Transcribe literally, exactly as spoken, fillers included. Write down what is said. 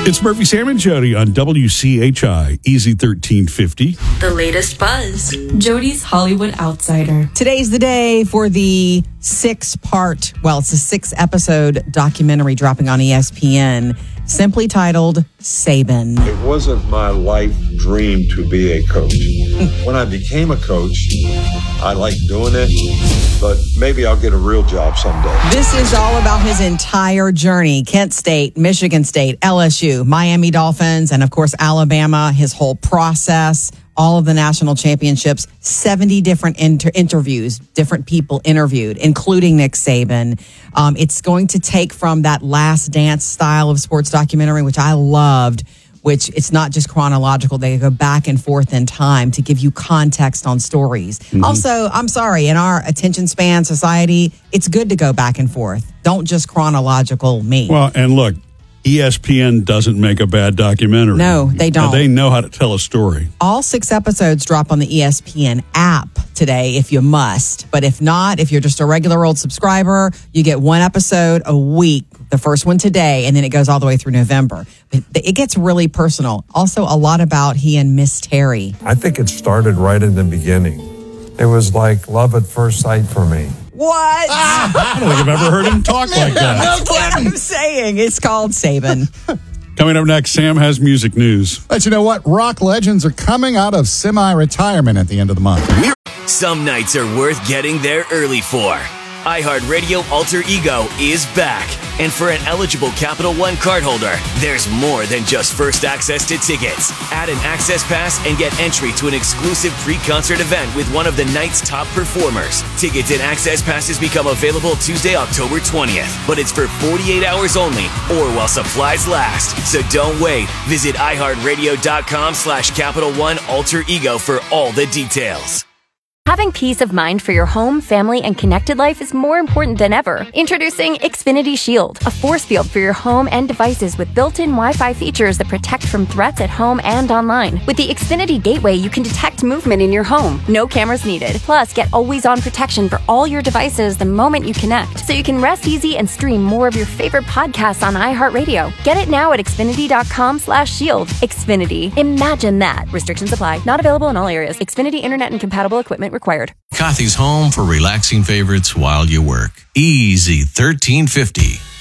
It's Murphy, Sam, and Jody on W C H I, Easy thirteen fifty. The latest buzz. Jody's Hollywood Outsider. Today's the day for the six-part, well, it's a six-episode documentary dropping on E S P N, simply titled Saban. It wasn't my life dream to be a coach. When I became a coach, I liked doing it, but maybe I'll get a real job someday. This is all about his entire journey. Kent State, Michigan State, L S U, Miami Dolphins, and of course, Alabama, his whole process, all of the national championships, seventy different inter- interviews, different people interviewed, including Nick Saban. Um, it's going to take from that Last Dance style of sports documentary, which I loved, which it's not just chronological. They go back and forth in time to give you context on stories. Mm-hmm. Also, I'm sorry, in our attention span society, it's good to go back and forth. Don't just chronological me. Well, and look, E S P N doesn't make a bad documentary. No, they don't. They know how to tell a story. All six episodes drop on the E S P N app today if you must. But if not, if you're just a regular old subscriber, you get one episode a week. The first one today, and then it goes all the way through November. It gets really personal. Also, a lot about he and Miss Terry. I think it started right in the beginning. It was like love at first sight for me. What? I don't think I've ever heard him talk like that. That's what I'm saying. It's called Saban. Coming up next, Sam has music news. But you know what? Rock legends are coming out of semi-retirement at the end of the month. Some nights are worth getting there early for. iHeartRadio Alter Ego is back. And for an eligible Capital One cardholder, there's more than just first access to tickets. Add an access pass and get entry to an exclusive pre-concert event with one of the night's top performers. Tickets and access passes become available Tuesday, October twentieth. But it's for forty-eight hours only or while supplies last. So don't wait. Visit iHeartRadio.com slash Capital One Alter Ego for all the details. Having peace of mind for your home, family, and connected life is more important than ever. Introducing Xfinity Shield, a force field for your home and devices with built-in Wi-Fi features that protect from threats at home and online. With the Xfinity Gateway, you can detect movement in your home. No cameras needed. Plus, get always-on protection for all your devices the moment you connect, so you can rest easy and stream more of your favorite podcasts on iHeartRadio. Get it now at Xfinity.com slash shield. Xfinity. Imagine that. Restrictions apply. Not available in all areas. Xfinity Internet and compatible equipment required. Kathy's home for relaxing favorites while you work. Easy thirteen fifty.